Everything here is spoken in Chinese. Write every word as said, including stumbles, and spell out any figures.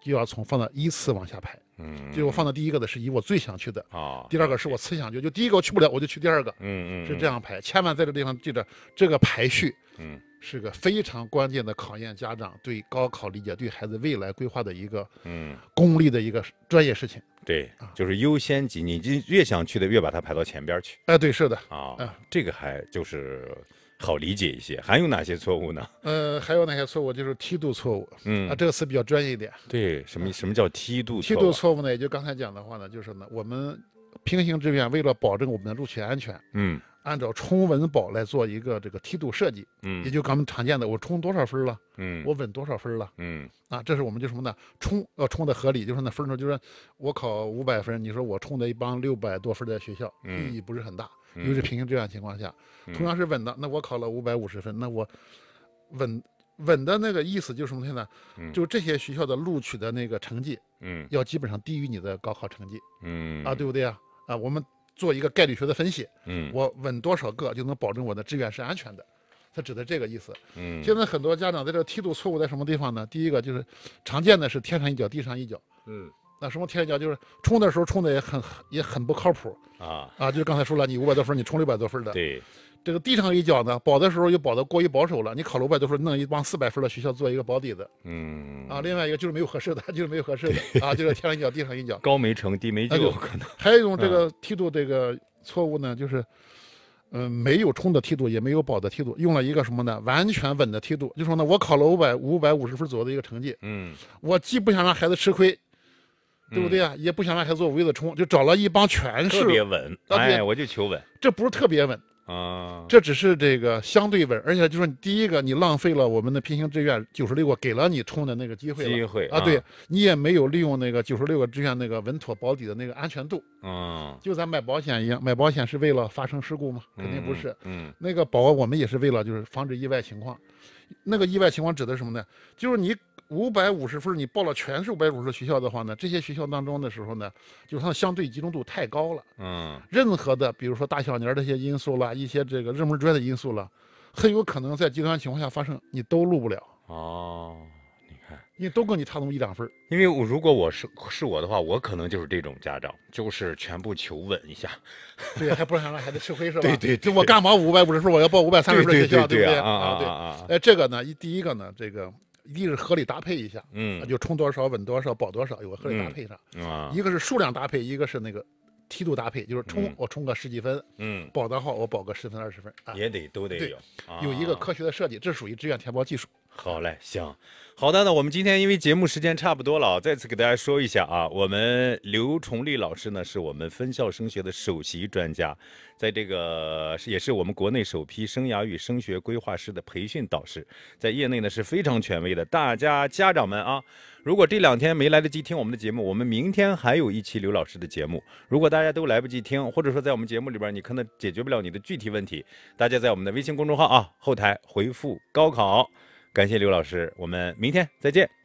就要从放到依次往下排。嗯，就我放到第一个的是以我最想去的啊，第二个是我次想去，就第一个我去不了，我就去第二个。嗯嗯，是这样排。千万在这地方记着这个排序，嗯，是个非常关键的考验家长对高考理解、对孩子未来规划的一个嗯功利的一个专业事情。 对，就是优先级，你越想去的越把它排到前边去。 哎，对，是的啊，嗯，这个还就是好理解一些。还有哪些错误呢？ 呃，还有哪些错误？就是梯度错误。嗯啊，这个词比较专业一点。 对，什么什么叫梯度错误？ 梯度错误呢，也就刚才讲的话呢，就是呢，我们平行志愿为了保证我们的录取安全，嗯，按照冲稳保来做一个这个梯度设计，嗯，也就咱们常见的我冲多少分了，嗯，我稳多少分了，嗯，啊，这是我们就什么呢？冲要冲的合理，就是那分数，就是我考五百分，你说我冲的一帮六百多分的学校，嗯、意义不是很大，因为是平行志愿情况下，嗯、同样是稳的，那我考了五百五十分，那我稳。稳的那个意思就是什么呢？嗯、就这些学校的录取的那个成绩，嗯，要基本上低于你的高考成绩，嗯啊，对不对啊？啊，我们做一个概率学的分析，嗯，我稳多少个就能保证我的志愿是安全的，它指的这个意思。嗯，现在很多家长在这个梯度错误在什么地方呢？第一个就是常见的是天上一脚地上一脚，嗯，那什么天上一脚就是冲的时候冲的也很也很不靠谱啊啊，就是刚才说了，你五百多分，你冲六百多分的， 对。 这个地上一脚呢，保的时候又保的过于保守了，你考了五百多分，弄一帮四百分的学校做一个保底子，嗯啊，另外一个就是没有合适的，就是没有合适的啊，就是天上一脚地上一脚， 高没成低没就可能。 还有一种这个梯度这个错误呢，就是，嗯、呃，没有冲的梯度，也没有保的梯度，用了一个什么呢？完全稳的梯度，就说呢，我考了五百五百五十分左右的一个成绩，嗯，我既不想让孩子吃亏。对不对啊？嗯、也不想让孩子做无谓的冲，就找了一帮全是特别稳，哎，我就求稳， 这不是特别稳。啊，这只是这个相对稳，而且就是你第一个，你浪费了我们的平行志愿九十六个给了你冲的那个机会了， 机会啊，对你也没有利用那个九十六个志愿那个稳妥保底的那个安全度，嗯，就咱买保险一样，买保险是为了发生事故吗？肯定不是，嗯，嗯那个保我们也是为了就是防止意外情况，那个意外情况指的是什么呢？就是你五百五十分，你报了全是五百五十学校的话呢，这些学校当中的时候呢，就是它的相对集中度太高了。嗯，任何的，比如说大小年这些因素啦，一些这个热门专业的因素啦，很有可能在极端情况下发生，你都录不了。 哦，你看， 因为都跟你差那么一两分。 因为我如果我是是我的话，我可能就是这种家长，就是全部求稳一下。 对，还不想让孩子吃亏是吧？ 对对对， 我干嘛五百五十分，我要报五百三十分的学校， 对不对？ 啊啊对啊！ 哎，这个呢，第一个呢，这个。一定是合理搭配一下，嗯，就冲多少稳多少保多少，有个合理搭配上，嗯啊，一个是数量搭配，一个是那个梯度搭配，就是冲、嗯、我冲个十几分，嗯，保的好我保个十分二十分，啊、 也得都得有， 啊、有一个科学的设计，这属于志愿填报技术。 好嘞，行，好的，那我们今天因为节目时间差不多了，再次给大家说一下啊，我们刘崇丽老师呢是我们分校升学的首席专家，在这个也是我们国内首批生涯与升学规划师的培训导师，在业内呢是非常权威的。大家家长们啊，如果这两天没来得及听我们的节目，我们明天还有一期刘老师的节目。如果大家都来不及听，或者说在我们节目里边你可能解决不了你的具体问题，大家在我们的微信公众号啊后台回复高考。感谢刘老师，我们明天再见。